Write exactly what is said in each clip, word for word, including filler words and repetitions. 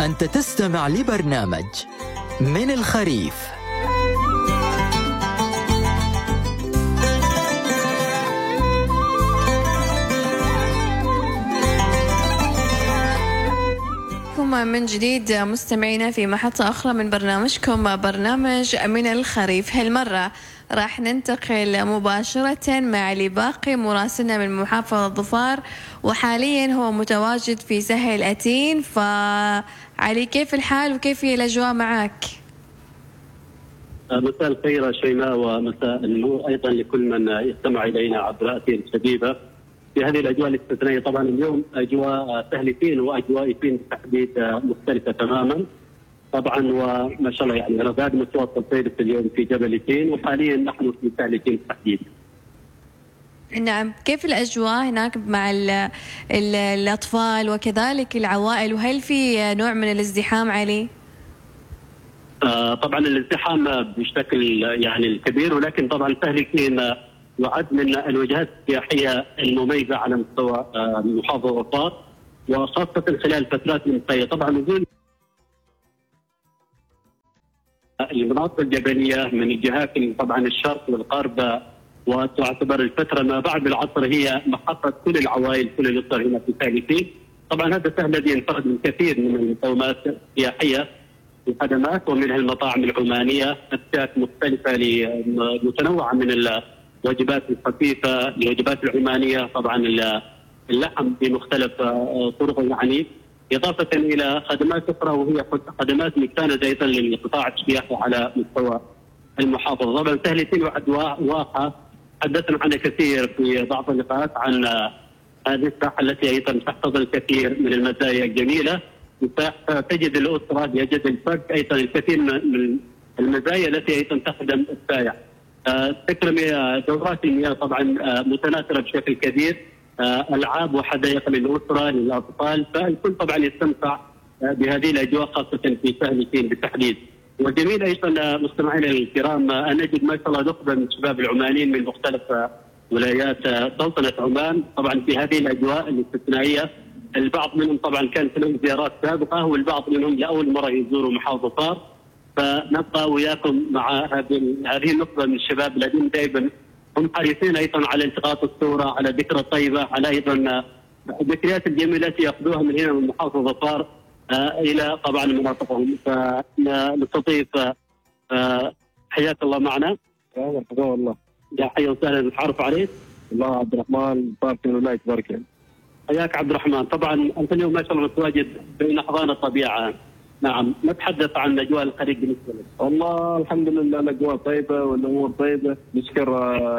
أنت تستمع لبرنامج من الخريف. من جديد مستمعينا في محطة أخرى من برنامجكم برنامج من الخريف. هالمرة راح ننتقل مباشرة مع علي باقي مراسلنا من محافظة ظفار، وحاليا هو متواجد في سهل أتين. فعلي كيف الحال وكيف هي الأجواء معك؟ مساء الخير شيماء، ومساء النور أيضا لكل من يستمع إلينا عبر أتين الشبيبة في هذه الأجواء الاستثنائية. طبعا اليوم أجواء سهل أتين وأجواء أتين بالتحديد مختلفة تماما طبعا، وما شاء الله يعني رصاد متوسط صيف اليوم في جبل أتين، وحاليا نحن في سهل أتين بالتحديد. نعم، كيف الأجواء هناك مع ال ال الأطفال وكذلك العوائل، وهل في نوع من الازدحام علي؟ آه طبعا الازدحام بشكل يعني الكبير، ولكن طبعا سهل أتين يعد من الوجهات السياحية المميزة على مستوى آه محافظة ظفار، وخاصة خلال فترات المنطقية. طبعا نزول المناطق الجبلية من الجهات طبعا الشرق والغرب، وتعتبر الفترة ما بعد العصر هي محطة كل العوائل كل الأسر هنا في سهل أتين. طبعا هذا السهل الذي ينفرد من كثير من المقومات السياحية والخدمات، ومنها المطاعم العمانية، أشياء مختلفة متنوعة من الوجبات الخفيفة، الوجبات العمانية، طبعا اللحم بمختلف طرقه يعني، إضافة إلى خدمات أخرى وهي خدمات مستندة أيضا للقطاع السياحي على مستوى المحافظة. طبعا سهل أتين واقعة تحدثنا عنها كثير في بعض اللقاءات عن هذه الساحة التي أيضا تحتضن الكثير من المزايا الجميلة. تجد الأسرة، يجد الفرد أيضا الكثير من المزايا التي أيضا تخدم السائح. تكرم دورات المياه طبعا متناثرة بشكل كبير، ألعاب وحدائق للأسرة للأطفال، فالكل طبعا يستمتع بهذه الأجواء خاصة في سهل أتين بالتحديد. وجميل أيضا مستمعينا الكرام أن نجد ما شاء الله نخبة من الشباب العمانيين من مختلف ولايات سلطنة عمان طبعا في هذه الأجواء الاستثنائية. البعض منهم طبعا كانت لهم زيارات سابقة، والبعض منهم لأول مرة يزوروا محافظة ظفار. فنبقى وياكم مع هذه هذه النخبة من الشباب الذين دائما هم حريصين أيضا على التقاط الصورة، على ذكرى طيبة، على أيضا الذكريات الجميلة التي يأخذوها من هنا من محافظة ظفار آه إلى طبعا مناطقهم. فنستضيف آه حياك الله معنا. مرحبا والله. يا حيا وسهلا، نتعرف عليك. الله عبد الرحمن بارك الله يبارك. حياك عبد الرحمن. طبعا أنت اليوم ما شاء الله متواجد بين أحضان الطبيعة. نعم، نتحدث عن أجواء الخليج بالنسبة لك. والله الحمد لله الأجواء طيبة والأمور طيبة، نشكر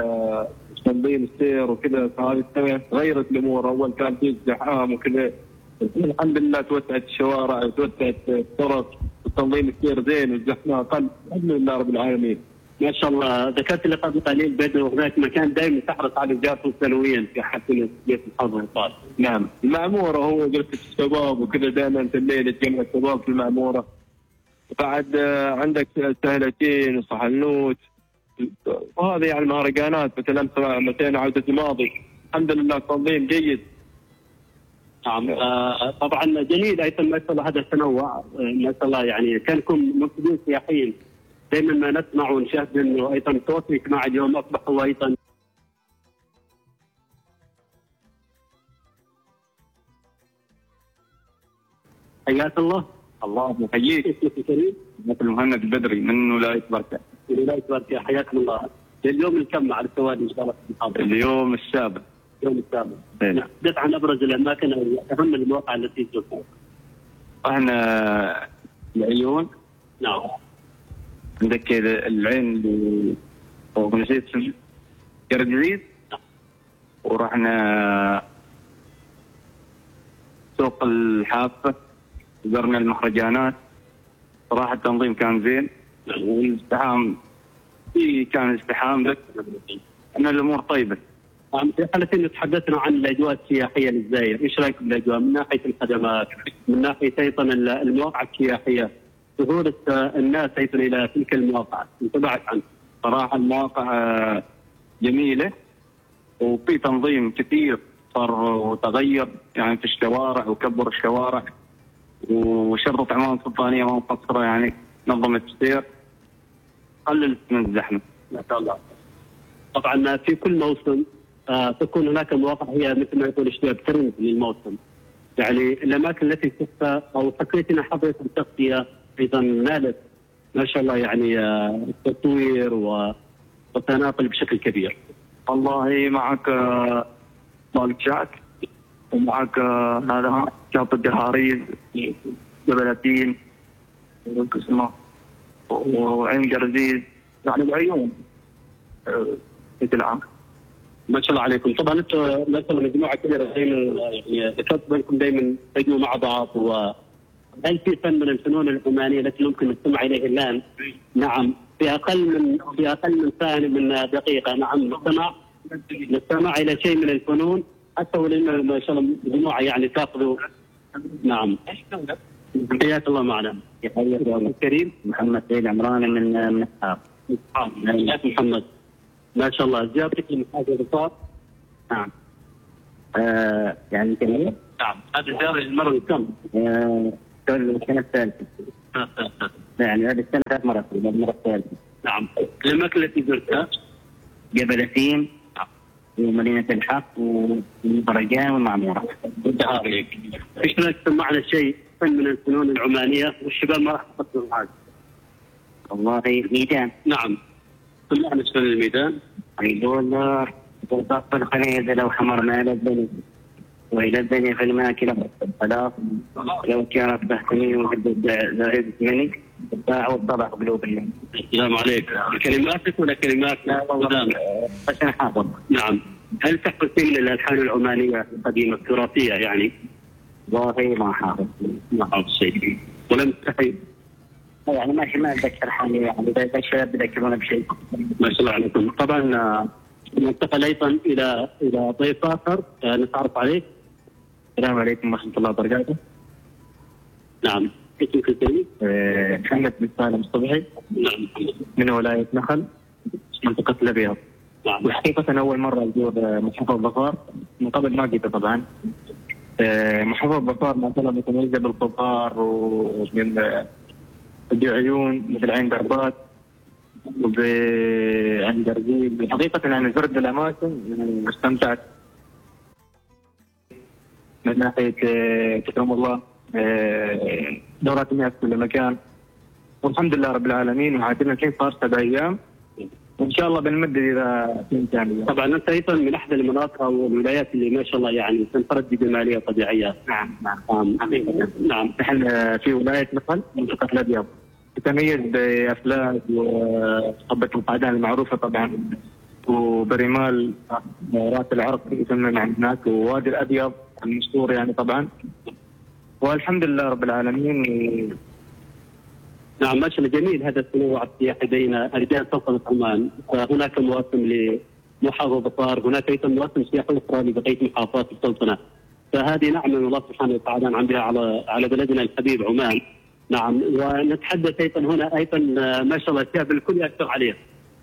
تنظيم السير وكذا. هذه السنة غيرت الأمور، أول كان في ازدحام وكذا، الحمد لله توسعت الشوارع وتوسعت الطرق وتنظيم السير زين والزحمة أقل، الحمد لله رب العالمين. ما شاء الله. ذكرت لي قبل قليل بدر وهناك مكان دائما تحرص على زيارته سنويا في حفل في محافظة ظفار. نعم، المعمورة هو جلسة الشباب وكذا، دائما في الليل تجمع الشباب في المعمورة. بعد عندك سهل أتين وصحنوت، وهذه يعني المهرجانات مثلا مثلا عودة الماضي، الحمد لله تنظيم جيد. نعم آه طبعا جميل ايضا ما شاء الله هذا التنوع. ما شاء الله يعني كانكم منتجين سياحيين، دائما ما نسمع ونشاهد انه ايضا التواصل الاجتماعي اليوم اصبح هو ايضا حياك الله. الله يحييك. اسمك الكريم؟ مثل مهند البدري من ولاية بركة. من ولاية بركة، حياكم الله. اليوم الكم على التوالي ان شاء الله في المحافظة؟ اليوم السابع. اليوم السابع. تحدث عن ابرز الاماكن او اهم المواقع التي زرتها. احنا العيون. نعم. عندك العين اللي فوق نسيت قرقزيز. نعم. ورحنا سوق الحافة، زرنا المهرجانات، صراحة التنظيم كان زين. نعم. والازدحام في كان ازدحام، بس ان الامور طيبة. نعم. في حالة تحدثنا عن الاجواء السياحية للزائر، ايش رايك بالاجواء من ناحية الخدمات، من ناحية ايضا المواقع السياحية، ظهور الناس ايضا الى تلك المواقع، انطباعك عنه؟ صراحة المواقع جميلة وفي تنظيم كثير، صار وتغير يعني في الشوارع وكبر الشوارع، وشرطة عمان سلطانية ما مقصرة يعني نظمت السير، قللت من الزحمة. ما شاء الله. طبعا في كل موسم آه تكون هناك مواقع هي مثل ما يقول الشباب ترند للموسم، يعني الاماكن التي شفتها او حكيتنا حضرتك التغطيه ايضا نالت ما شاء الله يعني آه التصوير والتناقل بشكل كبير. والله معك مالك شعك، ومعك هذا شاطئ الدهاريز، جبل الدين، والقسمة، وعين قرزيز، يعني بعيون مثل العام. ما شاء الله عليكم. طبعا انتم ما شاء الله مجموعه كبيره دائما يعني ذكرت بينكم دائما تجوا مع بعض. وهل في فن من الفنون العمانيه التي يمكن نستمع اليه الان؟ نعم، في اقل من في اقل من ثانيه من دقيقه. نعم، نستمع نستمع الى شيء من الفنون حتى ولما ما شاء الله مجموعه يعني تاخذوا. نعم، حياك الله معنا. حياك الله الكريم. محمد سيد عمران من من الحار. محمد ما شاء الله زيارتك لمحافظة ظفار. نعم. آه يعني كم؟ نعم، هذه الزيارة المرة الكم؟ آه السنة الثالثة. يعني هذه السنة ثلاث مرات، المرة الثالثة. نعم. الأماكن التي زرتها؟ جبل أثيم، ومدينة الحق، ومهرجان، والمعمورة. ايش رايك تسمعنا شيء فن من الفنون العمانية والشباب ما راح يفكروا معك؟ والله ميدان. نعم. سمعنا شلون الميدان؟ يقول ضغط الخليج لو حمرنا إلى الدنيا وإلى الدنيا في الماكلة خلاص لو كانت تهتمي وزائد مني الساعة والطبع قلوب الليل. السلام عليك. كلماتك ولا كلمات؟ لا والله بس أنا حافظ. نعم. هل تحفظ شيء من الألحان العمانية القديمة التراثية يعني؟ والله ما حافظ. ما حافظ شيء. ولم تحي؟ يعني ماشي ما اتذكر حالي، يعني الشباب بيذكرونا بشيء. ما شاء الله عليكم. طبعا ننتقل ايضا الى الى ضيف اخر نتعرف عليه. السلام عليكم ورحمه الله وبركاته. نعم، اسمك الثاني؟ محمد بن سالم الصبحي. نعم. من ولايه نخل، منطقه الابيض. نعم. وحقيقه اول مره ازور محافظه ظفار، من قبل ما جيت طبعا. محافظه ظفار ما شاء الله متميزه بالخضار ومن عيون مثل عين دربات وعين درزيل. حقيقة يعني زرت الأماكن واستمتعت من ناحية كرم الله دورات المياه في كل مكان، والحمد لله رب العالمين. وعادلنا الحين صار سبع أيام، وإن شاء الله بنمدد إذا في إمكانية. طبعا أنت أيضا من أحد المناطق والولايات اللي ما شاء الله يعني تنفرد بجمالية طبيعية. نعم نعم حقيقة. نعم. نحن في ولاية نخل منطقة الأبيض، تتميز بافلاك وصبة القعدان المعروفه طبعا، وبرمال راس العرق يسمى هناك، ووادي الابيض المشهور يعني طبعا. والحمد لله رب العالمين. نعم ما شاء الله جميل هذا التنوع السياحي بين رجال سلطنه عمان. هناك مواسم لمحافظه ظفار، هناك ايضا مواسم سياحيه اخرى لبقيه محافظات السلطنه. فهذه نعمه من الله سبحانه وتعالى انعم بها على على بلدنا الحبيب عمان. نعم. ونتحدث ايضا هنا ايضا ما شاء الله الشاب الكل يشكر عليه.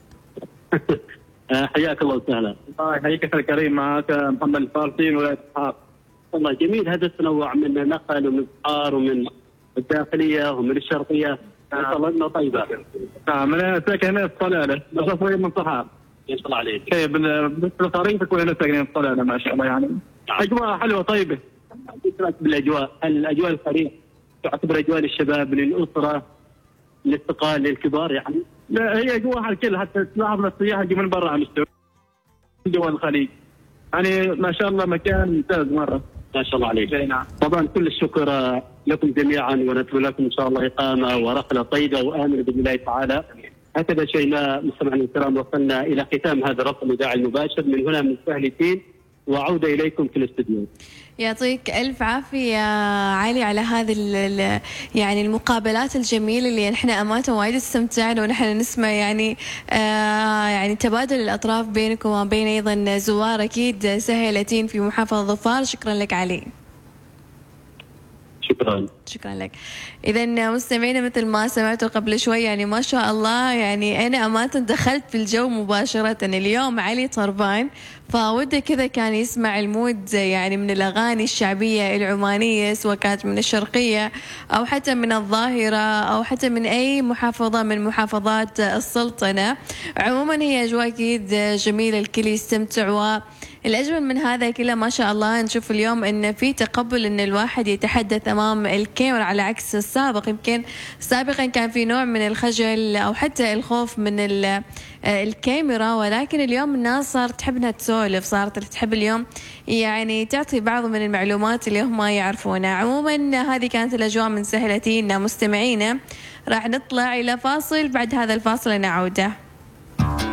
حياك الله وسهلا. الله يحييك الكريم. معك محمد الفارسي من ولايه الحار. والله جميل هذا التنوع من نقل ومن الحار ومن الداخليه ومن الشرقيه. ما شاء الله انه طيبه. نعم انا ساكن هنا في الصلاله، بس اصلي من صحاب. ما شاء الله عليك. كيف بالطريق تكون هنا ساكنين في الصلاله ما شاء الله يعني. اجواء حلوه طيبه. بالاجواء، الاجواء الخريف تعتبر اجواء للشباب للاسره للاستقال للكبار يعني؟ لا هي اجواء على الكل، حتى تلاحظ السياح يجي من برا مستوى دول الخليج. يعني ما شاء الله مكان ممتاز مره. ما شاء الله عليك. نعم. طبعا كل الشكر لكم جميعا، ونتمنى لكم ان شاء الله اقامه ورحله طيبه وامنه باذن الله تعالى. هكذا شيماء مستمعينا الكرام وصلنا الى ختام هذا الربط الاذاعي المباشر من هنا من سهلتين، وعوده اليكم في الاستديو. يعطيك ألف عافية علي على هذه يعني المقابلات الجميلة اللي نحن أمانة وايد استمتعنا ونحن نسمع يعني آه يعني تبادل الأطراف بينكم وبين أيضا زوار أكيد سهلتين في محافظة ظفار. شكرا لك علي. شكرا. شكرا لك. إذا مستمعينا مثل ما سمعتوا قبل شوي يعني ما شاء الله يعني أنا أمانة دخلت في الجو مباشرة. اليوم علي طربان فوده كذا كان يسمع المود يعني من الأغاني الشعبية العمانية سواء كانت من الشرقية أو حتى من الظاهرة أو حتى من أي محافظة من محافظات السلطنة. عموما هي أجواء أكيد جميلة الكل يستمتع. و الأجمل من هذا كله ما شاء الله نشوف اليوم إن في تقبل إن الواحد يتحدث أمام الكاميرا على عكس السابق. يمكن سابقا كان في نوع من الخجل أو حتى الخوف من الكاميرا، ولكن اليوم الناس صارت تحب إنها تسولف، صارت تحب اليوم يعني تعطي بعض من المعلومات اللي هم ما يعرفونها. عموما هذه كانت الأجواء من سهلتين مستمعينا. راح نطلع إلى فاصل، بعد هذا الفاصل نعود.